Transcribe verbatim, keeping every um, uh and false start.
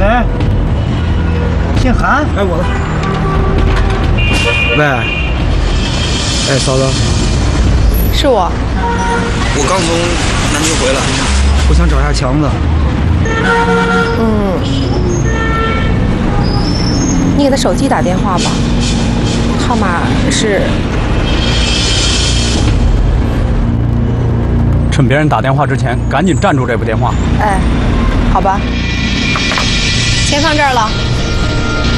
哎，姓韩？ 哎，我的。喂，哎，嫂子， 是我。 我刚从南京回来，我想找下强子。 嗯，你给他手机打电话吧，号码是。 趁别人打电话之前，赶紧站住这部电话。 哎，好吧，钱放这儿了。